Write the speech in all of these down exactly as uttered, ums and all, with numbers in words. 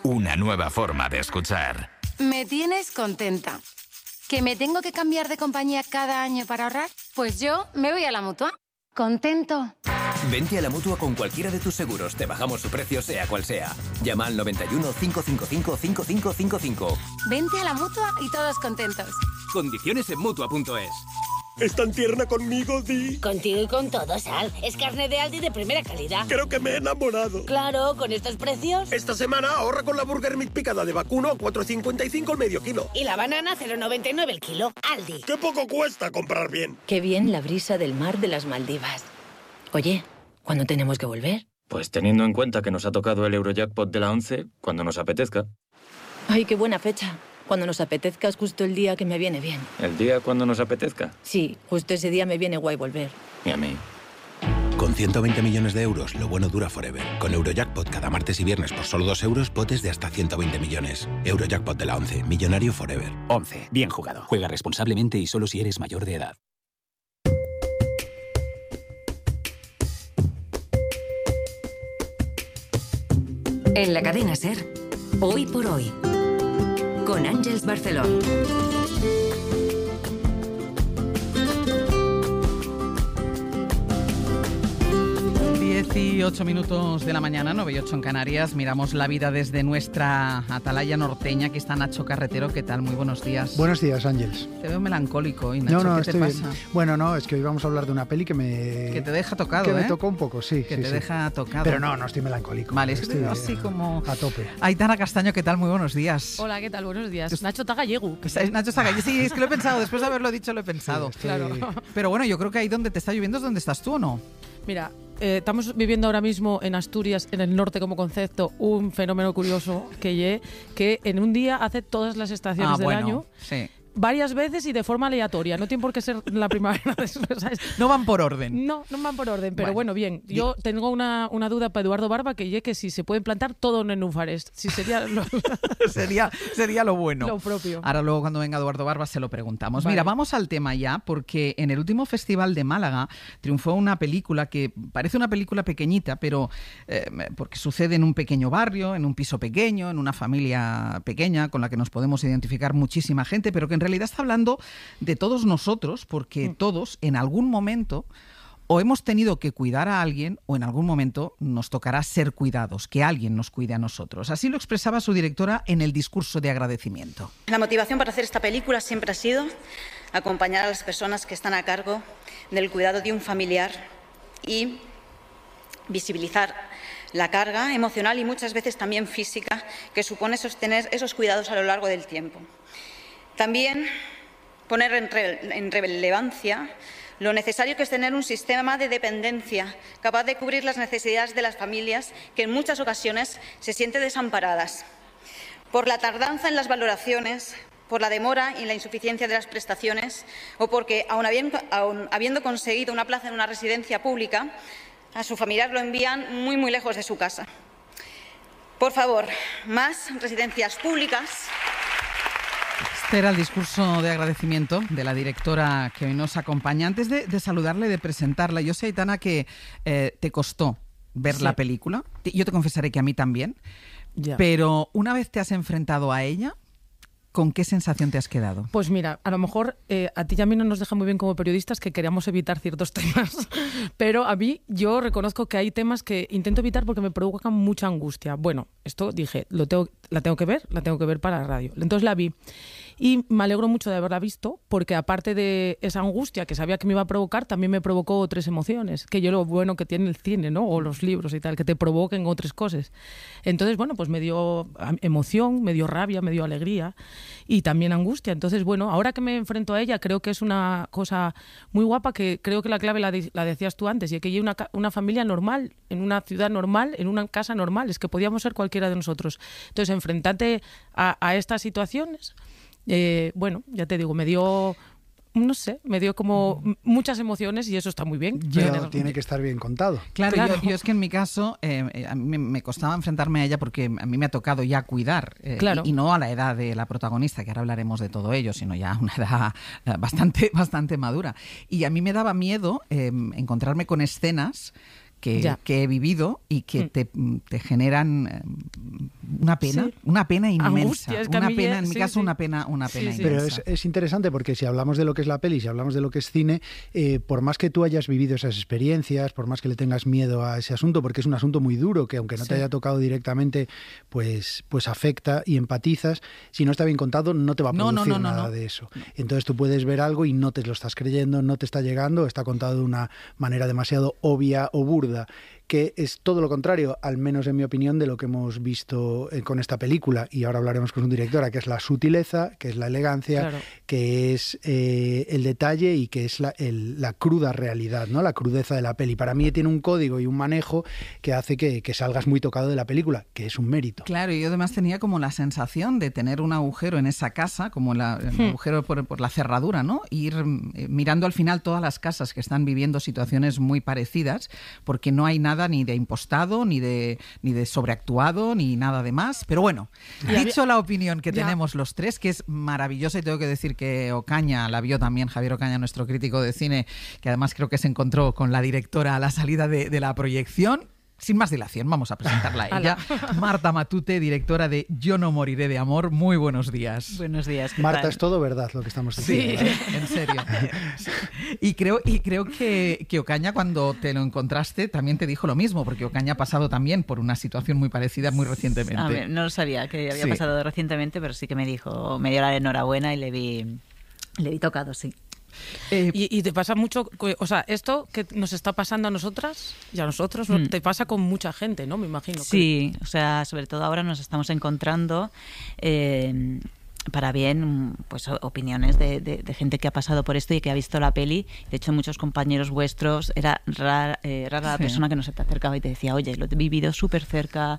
Una nueva forma de escuchar. Me tienes contenta. ¿Que me tengo que cambiar de compañía cada año para ahorrar? Pues yo me voy a la Mutua. Contento. Vente a la Mutua con cualquiera de tus seguros. Te bajamos su precio sea cual sea. Llama al noventa y uno, cinco cinco cinco, cinco cinco cinco cinco. Vente a la Mutua y todos contentos. Condiciones en Mutua punto es. ¿Es tan tierna conmigo, Di? Contigo y con todo, Sal. Es carne de Aldi de primera calidad. Creo que me he enamorado. Claro, con estos precios. Esta semana ahorra con la Burger Meat picada de vacuno a cuatro cincuenta y cinco el medio kilo. Y la banana a cero noventa y nueve el kilo. Aldi. ¡Qué poco cuesta comprar bien! Qué bien la brisa del mar de las Maldivas. Oye, ¿cuándo tenemos que volver? Pues teniendo en cuenta que nos ha tocado el Eurojackpot de la once, cuando nos apetezca. Ay, qué buena fecha. Cuando nos apetezca es justo el día que me viene bien. ¿El día cuando nos apetezca? Sí, justo ese día me viene guay volver. Y a mí. Con ciento veinte millones de euros, lo bueno dura forever. Con Eurojackpot cada martes y viernes por solo dos euros, potes de hasta ciento veinte millones. Eurojackpot de la once, millonario forever. once. Bien jugado. Juega responsablemente y solo si eres mayor de edad. En la cadena SER, Hoy por Hoy, con Àngels Barceló. dieciocho minutos de la mañana, nueve y ocho en Canarias. Miramos la vida desde nuestra atalaya norteña. Aquí está Nacho Carretero. ¿Qué tal? Muy buenos días. Buenos días, Ángels. Te veo melancólico. ¿Y Nacho, no, no, qué te pasa? Bien. Bueno, no, es que hoy vamos a hablar de una peli que me... Que te deja tocado, Que ¿eh? me tocó un poco, sí. Que sí, te sí. deja tocado. Pero no, no estoy melancólico. Vale, estoy así como... A tope. Aitana Castaño, ¿qué tal? Muy buenos días. Hola, ¿qué tal? Buenos días. Es... Nacho está gallego. Nacho está gallego. Sí, es que lo he pensado. Después de haberlo dicho, lo he pensado. Sí, claro. Pero bueno, yo creo que ahí donde te está lloviendo es donde estás tú, ¿o no? Mira, eh, estamos viviendo ahora mismo en Asturias, en el norte como concepto, un fenómeno curioso que ye, que en un día hace todas las estaciones ah, del bueno, año. Sí. Varias veces y de forma aleatoria. No tiene por qué ser la primavera. ¿Sabes? No van por orden. No, no van por orden. Pero bueno, bueno bien. Yo tengo una, una duda para Eduardo Barba, que ye que si se puede plantar todo en nenúfares. Si sería lo... sería, sería lo bueno. Lo propio. Ahora luego cuando venga Eduardo Barba se lo preguntamos. Vale. Mira, vamos al tema ya, porque en el último festival de Málaga triunfó una película que parece una película pequeñita, pero eh, porque sucede en un pequeño barrio, en un piso pequeño, en una familia pequeña con la que nos podemos identificar muchísima gente, pero que en realidad está hablando de todos nosotros, porque todos en algún momento o hemos tenido que cuidar a alguien o en algún momento nos tocará ser cuidados, que alguien nos cuide a nosotros. Así lo expresaba su directora en el discurso de agradecimiento. La motivación para hacer esta película siempre ha sido acompañar a las personas que están a cargo del cuidado de un familiar y visibilizar la carga emocional y muchas veces también física que supone sostener esos cuidados a lo largo del tiempo. También poner en, re, en relevancia lo necesario que es tener un sistema de dependencia capaz de cubrir las necesidades de las familias que en muchas ocasiones se sienten desamparadas por la tardanza en las valoraciones, por la demora y la insuficiencia de las prestaciones o porque, aun habiendo, aun habiendo conseguido una plaza en una residencia pública, a su familiar lo envían muy, muy lejos de su casa. Por favor, más residencias públicas. Este era el discurso de agradecimiento de la directora que hoy nos acompaña. Antes de, de saludarla y de presentarla, yo sé, Aitana, que eh, te costó ver sí. la película. Yo te confesaré que a mí también. Ya. Pero una vez te has enfrentado a ella, ¿con qué sensación te has quedado? Pues mira, a lo mejor eh, a ti y a mí no nos deja muy bien como periodistas que queríamos evitar ciertos temas, pero a mí yo reconozco que hay temas que intento evitar porque me provocan mucha angustia. Bueno, esto dije, lo tengo, la tengo que ver, la tengo que ver para la radio. Entonces la vi. Y me alegro mucho de haberla visto porque aparte de esa angustia que sabía que me iba a provocar, también me provocó otras emociones, que yo lo bueno que tiene el cine, ¿no? O los libros y tal, que te provoquen otras cosas. Entonces, bueno, pues me dio emoción, me dio rabia, me dio alegría y también angustia. Entonces, bueno, ahora que me enfrento a ella, creo que es una cosa muy guapa, que creo que la clave la, de, la decías tú antes, y que hay una, una familia normal, en una ciudad normal, en una casa normal, es que podíamos ser cualquiera de nosotros. Entonces, enfrentarte a, a estas situaciones... Eh, bueno, ya te digo, me dio, no sé, me dio como muchas emociones y eso está muy bien. Pero tiene, tiene que estar bien contado. Claro, claro. Yo, yo es que en mi caso, eh, a mí me costaba enfrentarme a ella porque a mí me ha tocado ya cuidar, eh, claro. y, y no a la edad de la protagonista, que ahora hablaremos de todo ello, sino ya a una edad bastante, bastante madura. Y a mí me daba miedo eh, encontrarme con escenas que, que he vivido y que mm. te, te generan una pena, sí. una pena inmensa. Angustia, es que una a mí pena, ya, en mi sí, caso, sí. una pena, una pena sí, sí. inmensa. Pero es, es interesante porque si hablamos de lo que es la peli, si hablamos de lo que es cine, eh, por más que tú hayas vivido esas experiencias, por más que le tengas miedo a ese asunto, porque es un asunto muy duro, que aunque no sí. te haya tocado directamente, pues, pues afecta y empatizas, si no está bien contado, no te va a producir no, no, no, nada no, no. de eso. Entonces tú puedes ver algo y no te lo estás creyendo, no te está llegando, está contado de una manera demasiado obvia o burda, que es todo lo contrario, al menos en mi opinión, de lo que hemos visto eh, con esta película. Y ahora hablaremos con su directora, que es la sutileza, que es la elegancia, claro. que es eh, el detalle y que es la, el, la cruda realidad, ¿no? La crudeza de la peli. Para mí tiene un código y un manejo que hace que, que salgas muy tocado de la película, que es un mérito. Claro, y yo además tenía como la sensación de tener un agujero en esa casa, como la, el hmm. agujero por, por la cerradura, ¿no? Ir eh, mirando al final todas las casas que están viviendo situaciones muy parecidas, porque no hay nada ni de impostado, ni de ni de sobreactuado, ni nada de más. Pero bueno, ya, dicho ya, la opinión que ya. tenemos los tres, que es maravillosa, y tengo que decir que Ocaña la vio también, Javier Ocaña, nuestro crítico de cine, que además creo que se encontró con la directora a la salida de, de la proyección. Sin más dilación, vamos a presentarla a ella. Marta Matute, directora de Yo no moriré de amor. Muy buenos días. Buenos días. ¿Qué Marta, tal? es todo verdad lo que estamos diciendo. Sí, ¿eh? En serio. Y creo, y creo que, que Ocaña, cuando te lo encontraste, también te dijo lo mismo, porque Ocaña ha pasado también por una situación muy parecida muy recientemente. A ver, no lo sabía que había sí. pasado recientemente, pero sí que me dijo, me dio la enhorabuena y le vi, le vi tocado, sí. Eh, y, y te pasa mucho, o sea, esto que nos está pasando a nosotras y a nosotros, ¿no? mm. te pasa con mucha gente, ¿no? Me imagino. Sí, que... o sea, sobre todo ahora nos estamos encontrando eh, para bien, pues opiniones de, de, de gente que ha pasado por esto y que ha visto la peli. De hecho, muchos compañeros vuestros, era rara, eh, rara la sí. persona que no se te acercaba y te decía, oye, lo he vivido súper cerca.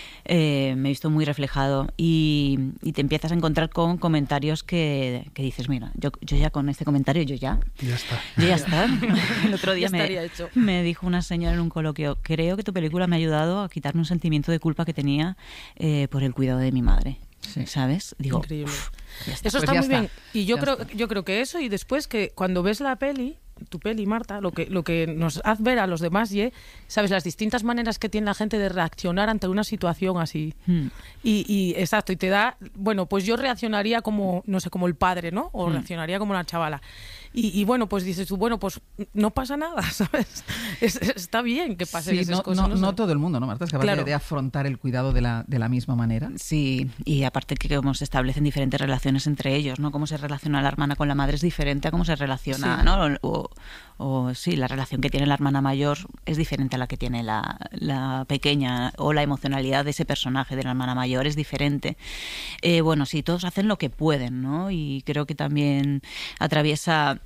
Eh, me he visto muy reflejado y, y te empiezas a encontrar con comentarios que, que dices, mira, yo, yo ya con este comentario, yo ya, ya está. Yo ya está. El otro día me, hecho. me dijo una señora en un coloquio, creo que tu película me ha ayudado a quitarme un sentimiento de culpa que tenía eh, por el cuidado de mi madre. Sí. ¿Sabes? Digo, increíble. Está. Eso pues está muy está. bien. Y yo ya creo, está. yo creo que eso, y después que cuando ves la peli, tu peli, Marta, lo que, lo que nos hace ver a los demás, y sabes, las distintas maneras que tiene la gente de reaccionar ante una situación así. Hmm. Y, y exacto, y te da, bueno, pues yo reaccionaría como, no sé, como el padre, ¿no? O hmm. reaccionaría como la chavala. Y, y bueno, pues dices tú, bueno, pues no pasa nada, ¿sabes? Es, está bien que pasen sí, esas no, cosas. No, no, sé. no todo el mundo, ¿no, Marta? Es capaz claro. de, de afrontar el cuidado de la, de la misma manera. Sí, y aparte que cómo se establecen diferentes relaciones entre ellos, ¿no? Cómo se relaciona la hermana con la madre es diferente a cómo se relaciona, sí. ¿no? O, o sí, la relación que tiene la hermana mayor es diferente a la que tiene la, la pequeña, o la emocionalidad de ese personaje de la hermana mayor es diferente. Eh, bueno, sí, todos hacen lo que pueden, ¿no? Y creo que también atraviesa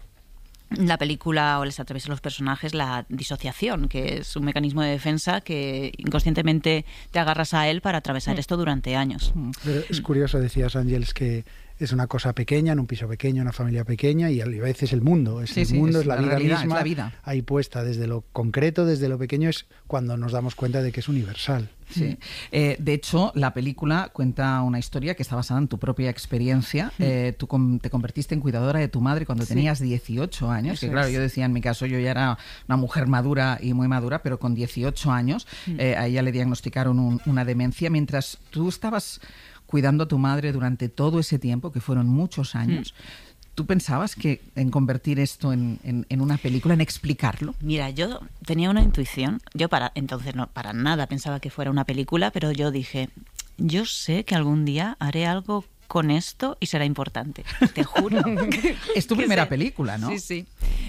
la película, o les atraviesa a los personajes, la disociación, que es un mecanismo de defensa que inconscientemente te agarras a él para atravesar mm. esto durante años. Pero es curioso, decías, Ángeles, que es una cosa pequeña, en un piso pequeño, una familia pequeña, y a veces el mundo, es sí, el sí, mundo, es, es la, la vida realidad, misma, es la vida. Ahí puesta desde lo concreto, desde lo pequeño, es cuando nos damos cuenta de que es universal. Sí. Eh, de hecho, la película cuenta una historia que está basada en tu propia experiencia. Mm. Eh, tú com- te convertiste en cuidadora de tu madre cuando sí. tenías dieciocho años, Eso que claro, es. yo decía en mi caso, yo ya era una mujer madura y muy madura, pero con dieciocho años mm. eh, a ella le diagnosticaron un, una demencia, mientras tú estabas cuidando a tu madre durante todo ese tiempo, que fueron muchos años. Mm. ¿Tú pensabas que en convertir esto en, en, en una película, en explicarlo? Mira, yo tenía una intuición. Yo para entonces no para nada pensaba que fuera una película, pero yo dije, yo sé que algún día haré algo con esto y será importante. Te juro. Es tu primera sé. película, ¿no? Sí, sí.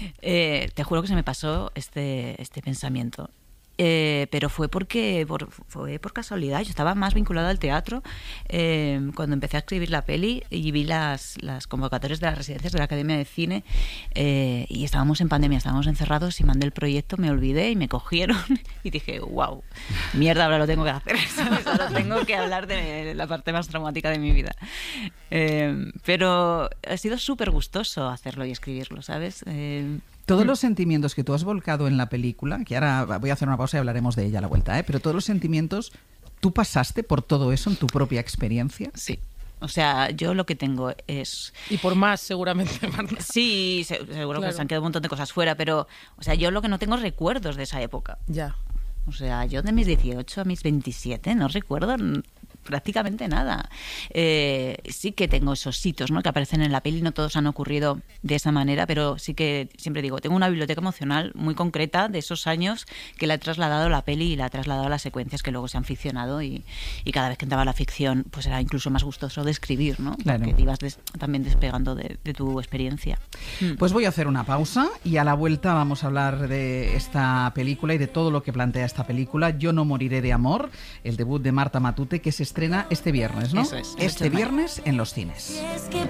Eh, te juro que se me pasó este, este pensamiento. Eh, pero fue porque por, fue por casualidad. Yo estaba más vinculada al teatro eh, cuando empecé a escribir la peli y vi las, las convocatorias de las residencias de la Academia de Cine eh, y estábamos en pandemia, estábamos encerrados y mandé el proyecto, me olvidé y me cogieron y dije, wow, mierda, ahora lo tengo que hacer, ¿sabes? Ahora tengo que hablar de la parte más traumática de mi vida. Eh, pero ha sido súper gustoso hacerlo y escribirlo, ¿sabes? Eh, Todos los sentimientos que tú has volcado en la película, que ahora voy a hacer una pausa y hablaremos de ella a la vuelta, ¿eh? Pero todos los sentimientos, ¿tú pasaste por todo eso en tu propia experiencia? Sí. O sea, yo lo que tengo es... Y por más, seguramente, Marta. Sí, seguro claro. que se han quedado un montón de cosas fuera, pero, o sea, yo lo que no tengo es recuerdos de esa época. Ya. O sea, yo de mis dieciocho a mis veintisiete no recuerdo prácticamente nada. Eh, sí que tengo esos hitos, ¿no?, que aparecen en la peli, no todos han ocurrido de esa manera, pero sí que siempre digo, tengo una biblioteca emocional muy concreta de esos años que la he trasladado a la peli y la he trasladado a las secuencias que luego se han ficcionado y, y cada vez que entraba la ficción pues era incluso más gustoso de escribir, ¿no? Claro. Porque te ibas des, también despegando de, de tu experiencia. Pues voy a hacer una pausa y a la vuelta vamos a hablar de esta película y de todo lo que plantea esta película, Yo no moriré de amor, el debut de Marta Matute, que se estrena este viernes, ¿no? Eso es, este viernes en los cines. Es que